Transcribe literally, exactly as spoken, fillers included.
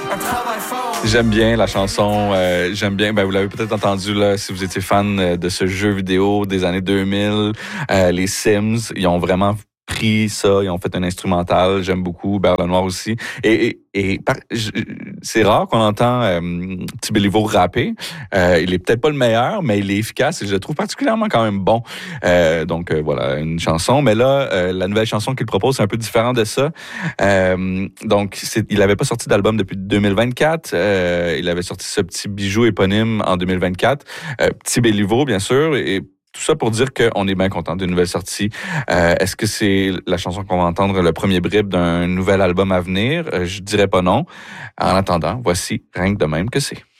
un travail fort. J'aime bien la chanson. Euh, j'aime bien, ben vous l'avez peut-être entendu là, si vous étiez fan de ce jeu vidéo des années deux mille, euh, les Sims, ils ont vraiment pris ça, ils ont fait un instrumental. J'aime beaucoup Berle Noire aussi. Et, et, et par, je, c'est rare qu'on entend euh, Petit Béliveau rapper. Euh, il est peut-être pas le meilleur, mais il est efficace et je le trouve particulièrement quand même bon. Euh, donc euh, voilà, une chanson. Mais là, euh, la nouvelle chanson qu'il propose, c'est un peu différent de ça. Euh, donc, c'est, il avait pas sorti d'album depuis deux mille vingt-quatre. Euh, il avait sorti ce petit bijou éponyme en deux mille vingt-quatre. Euh, Petit Béliveau, bien sûr, et tout ça pour dire qu'on est bien content d'une nouvelle sortie. Euh, est-ce que c'est la chanson qu'on va entendre, le premier bribe d'un nouvel album à venir? Euh, je dirais pas non. En attendant, voici Rien que de même que c'est.